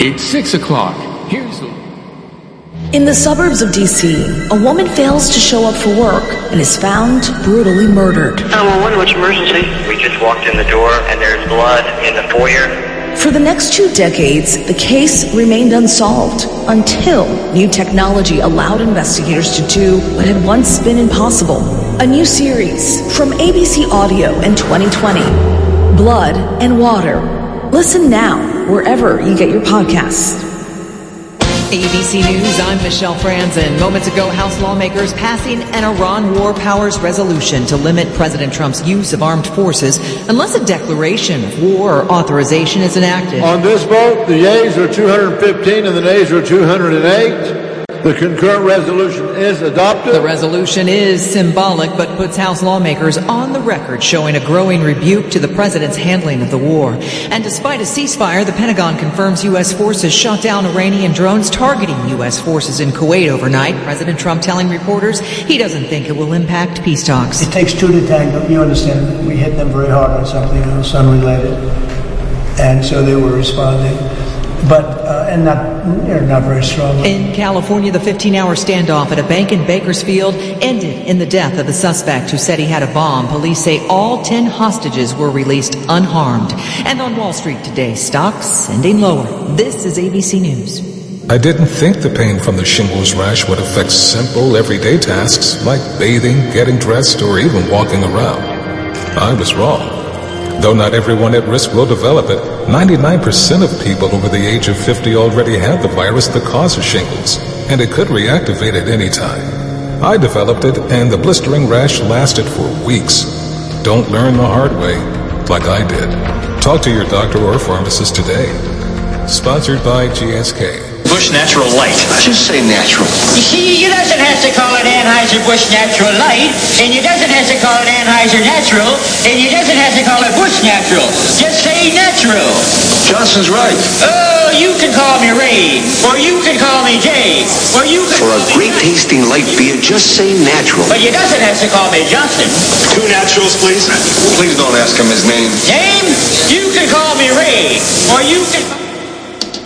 It's 6 o'clock. Here's the... In the suburbs of D.C., a woman fails to show up for work and is found brutally murdered. 911, what's emergency? We just walked in the door and there's blood in the foyer. For the next 2 decades, the case remained unsolved until new technology allowed investigators to do what had once been impossible. A new series from ABC Audio in 2020, Blood and Water. Listen now, wherever you get your podcasts. ABC News, I'm Michelle Franzen. Moments ago, House lawmakers passing an Iran war powers resolution to limit President Trump's use of armed forces unless a declaration of war or authorization is enacted. On this vote, the yeas are 215 and the nays are 208. The concurrent resolution is adopted. The resolution is symbolic, but puts House lawmakers on the record showing a growing rebuke to the president's handling of the war. And despite a ceasefire, the Pentagon confirms U.S. forces shot down Iranian drones targeting U.S. forces in Kuwait overnight. President Trump telling reporters he doesn't think it will impact peace talks. It takes 2 to tango. You understand, we hit them very hard on something else unrelated. And so they were responding. But and not very strongly. In California, the 15-hour standoff at a bank in Bakersfield ended in the death of the suspect who said he had a bomb. Police say all 10 hostages were released unharmed. And on Wall Street today, stocks ending lower. This is ABC News. I didn't think the pain from the shingles rash would affect simple, everyday tasks like bathing, getting dressed, or even walking around. I was wrong. Though not everyone at risk will develop it, 99% of people over the age of 50 already have the virus that causes shingles, and it could reactivate at any time. I developed it, and the blistering rash lasted for weeks. Don't learn the hard way, like I did. Talk to your doctor or pharmacist today. Sponsored by GSK. Bush Natural Light. Just say natural. You see, you doesn't have to call it Anheuser-Busch Natural Light, and you doesn't have to call it Anheuser Natural, and you doesn't have to call it Bush Natural. Just say natural. Johnson's right. Oh, you can call me Ray, or you can call me Jay, or you can... For a great tasting light beer, just say natural. But you doesn't have to call me Johnson. 2 naturals, please. Please don't ask him his name. Name? You can call me Ray, or you can...